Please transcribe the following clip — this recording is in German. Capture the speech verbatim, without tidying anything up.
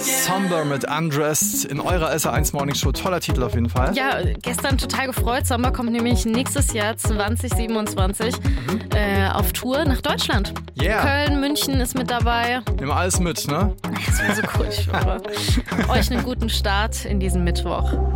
Somber mit Undressed in eurer S R eins Morning Show. Toller Titel auf jeden Fall. Ja, gestern total gefreut. Sommer kommt nämlich nächstes Jahr zwanzig siebenundzwanzig mhm. äh, auf Tour nach Deutschland. Yeah. Köln, München ist mit dabei. Nehmen wir alles mit, ne? Das wäre so cool, ich schwöre. Euch einen guten Start in diesen Mittwoch.